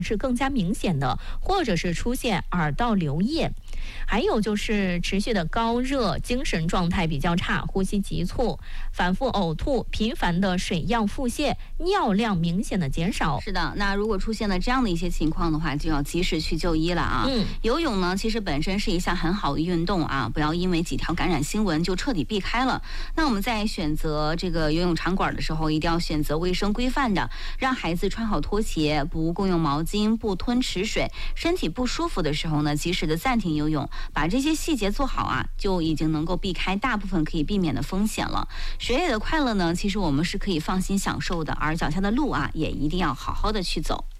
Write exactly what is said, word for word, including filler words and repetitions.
是更加明显的，或者是出现耳道流液。还有就是持续的高热，精神状态比较差，呼吸急促，反复呕吐，频繁的水样腹泻，尿量明显的减少。 是的，那如果出现了这样的一些情况的话，就要及时去就医了啊。 嗯， 游泳呢，其实本身是一项很好的运动啊，不要因为几条感染新闻就彻底避开了。那我们在选择这个游泳场馆的时候，一定要选择卫生规范的，让孩子穿好拖鞋，不共用毛巾，不吞池水。身体不舒服的时候呢，及时的暂停游泳，把这些细节做好啊，就已经能够避开大部分可以避免的风险了。水里的快乐呢，其实我们是可以放心享受的，而脚下的路啊，也一定要好好的去走。